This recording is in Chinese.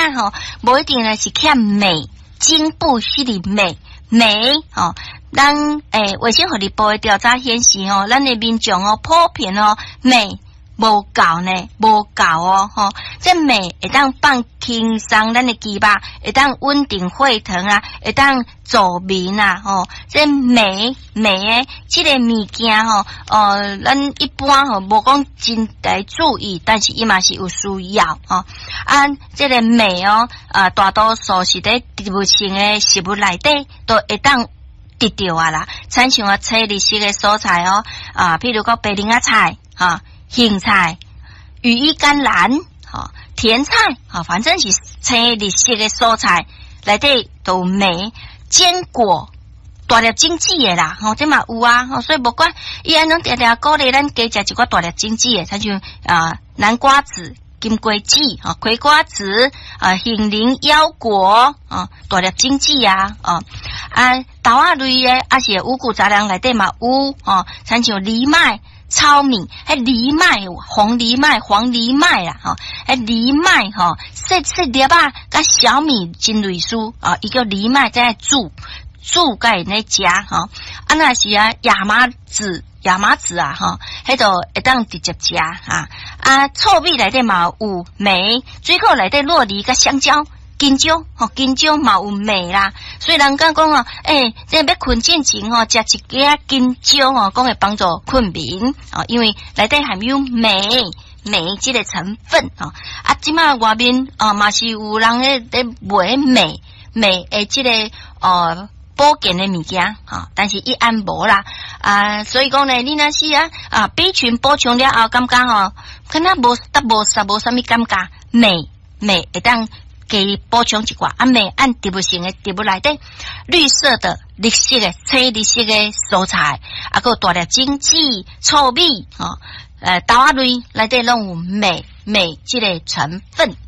啊吼，无一定呢是欠镁，经不虚的镁哦。咱卫生福利部的调查显示哦，咱的民众哦普遍哦镁无够呢，无够哦吼。这镁会当放轻松咱的肌肉，会当稳定血糖啊，会当助眠啊吼。这镁的这个物件吼，咱一般吼无讲真来注意，但是伊嘛是有需要吼。这个镁哦，大多数是在植物性的食物内底都会当得到啊啦。参像青绿色的蔬菜哦，譬如讲白灵仔菜芹菜、羽衣甘蓝、甜菜，反正是青绿色的蔬菜内底都有镁。坚果大粒精致的啦，这嘛有啊，所以不管伊安怎常常鼓励咱加食一寡大粒精致的，像南瓜子、金龟子、葵瓜子、杏仁、腰果大粒精致啊，豆仔类的是五谷杂粮内底嘛有像像藜麦。糙米，藜麦、红藜麦、黄藜麦啦，藜麦细粒啊，甲小米真类似伊叫藜麦在煮甲会来食那是亚麻籽迄度会当直接食糙米内底嘛有镁，水果内底洛梨甲香蕉。金蕉嘛有镁啦，所以人家讲这要困觉前食一个金蕉讲会帮助困眠因为内底含有镁这个成分即马外面嘛是有人在卖镁的这个保健的物件但是一安无啦所以讲呢，你若是B 群补充了后，感觉可能无啥物感觉镁会当。给补充一寡镁按植物性的植物内底，绿色的、绿色的、青绿色的蔬菜，还有大粒精致糙米豆仔类内底拢有镁这个成分。